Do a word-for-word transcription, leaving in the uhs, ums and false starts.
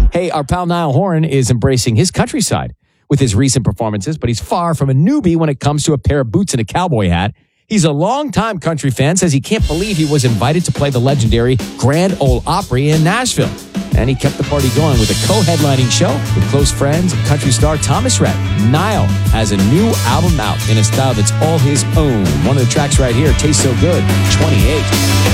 Hey, our pal Niall Horan is embracing his countryside with his recent performances, but he's far from a newbie when it comes to a pair of boots and a cowboy hat. He's a longtime country fan, says he can't believe he was invited to play the legendary Grand Ole Opry in Nashville. And he kept the party going with a co-headlining show with close friends and country star Thomas Rhett. Niall has a new album out in a style that's all his own. One of the tracks right here, Tastes So Good, twenty-eight.